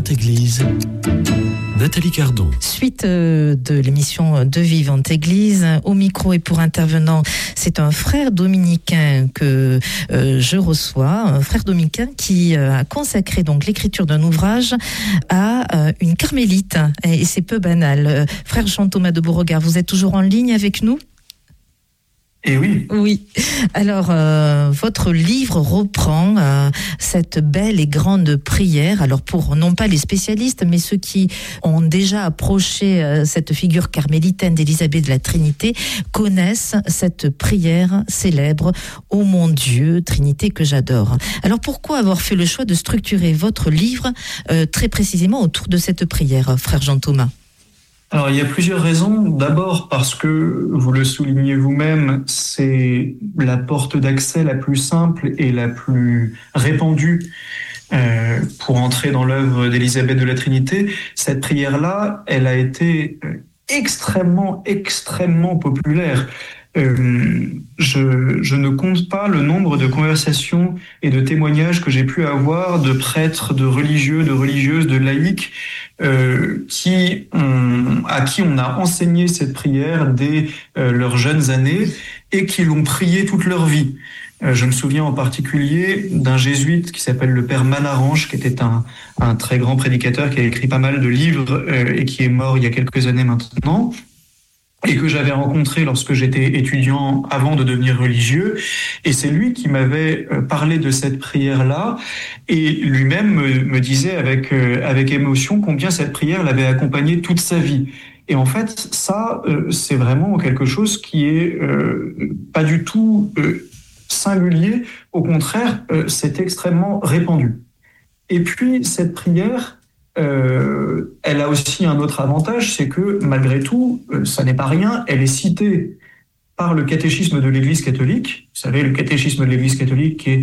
Vivante Église, Nathalie Cardon. Suite de l'émission de Vivante Église, au micro et pour intervenant, c'est un frère dominicain que je reçois, un frère dominicain qui a consacré donc l'écriture d'un ouvrage à une carmélite, et c'est peu banal. Frère Jean-Thomas de Beauregard, vous êtes toujours en ligne avec nous ? Et oui. Oui. Alors, votre livre reprend cette belle et grande prière. Alors, pour non pas les spécialistes, mais ceux qui ont déjà approché cette figure carmélitaine d'Élisabeth de la Trinité, connaissent cette prière célèbre « Ô mon Dieu, Trinité que j'adore ». Alors, pourquoi avoir fait le choix de structurer votre livre très précisément autour de cette prière, frère Jean-Thomas ? Alors, il y a plusieurs raisons. D'abord, parce que, vous le soulignez vous-même, c'est la porte d'accès la plus simple et la plus répandue pour entrer dans l'œuvre d'Élisabeth de la Trinité. Cette prière-là, elle a été extrêmement populaire. Je ne compte pas le nombre de conversations et de témoignages que j'ai pu avoir de prêtres, de religieux, de religieuses, de laïcs à qui on a enseigné cette prière dès leurs jeunes années et qui l'ont priée toute leur vie. Je me souviens en particulier d'un jésuite qui s'appelle le père Manarange, qui était un très grand prédicateur, qui a écrit pas mal de livres et qui est mort il y a quelques années maintenant, et que j'avais rencontré lorsque j'étais étudiant avant de devenir religieux. Et c'est lui qui m'avait parlé de cette prière-là, et lui-même me disait avec émotion combien cette prière l'avait accompagné toute sa vie. Et en fait, ça, c'est vraiment quelque chose qui est pas du tout singulier. Au contraire, c'est extrêmement répandu. Et puis, cette prière, elle a aussi un autre avantage, c'est que malgré tout, ça n'est pas rien, elle est citée par le catéchisme de l'Église catholique. Vous savez, le catéchisme de l'Église catholique qui est